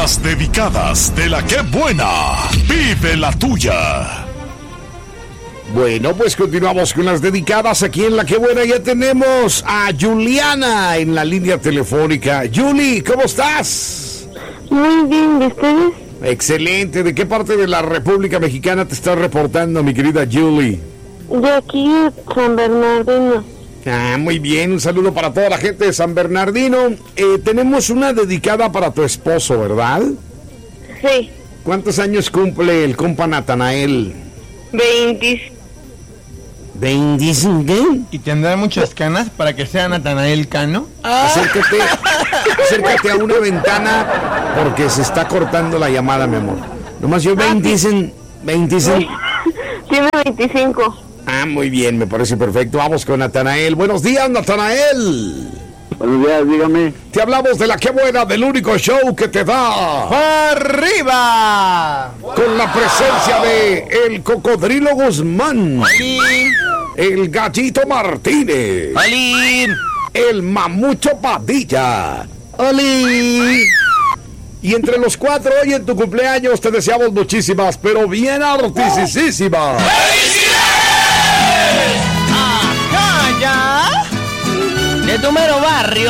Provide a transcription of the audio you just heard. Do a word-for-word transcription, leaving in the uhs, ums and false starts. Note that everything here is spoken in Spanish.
Las dedicadas de la que buena. Vive la tuya. Bueno, pues continuamos con las dedicadas aquí en La Que Buena. Ya tenemos a Juliana en la línea telefónica. Julie, ¿cómo estás? Muy bien, ¿de ustedes? Excelente. ¿De qué parte de la República Mexicana te estás reportando, mi querida Julie? De aquí, de San Bernardino. Ah, muy bien. Un saludo para toda la gente de San Bernardino. Eh, tenemos una dedicada para tu esposo, ¿verdad? Sí. ¿Cuántos años cumple el compa Natanael? veinte. ¿veinticinco? ¿Y tendrá muchas canas para que sea Natanael Cano? Acércate, acércate a una ventana porque se está cortando la llamada, mi amor. Nomás yo veinte dicen, veinte dicen. Tiene veinticinco. Ah, muy bien, me parece perfecto. Vamos con Natanael. Buenos días, Natanael. Buenos días, dígame. Te hablamos de La Que Buena, del único show que te da ¡Arriba! con la presencia de el Cocodrilo Guzmán, el Gallito Martínez, ¡Oli! el Mamucho Padilla, ¡Oli! Y entre los cuatro, hoy en tu cumpleaños te deseamos muchísimas, pero bien artisísimas. ¡Acá ya! De tu mero barrio.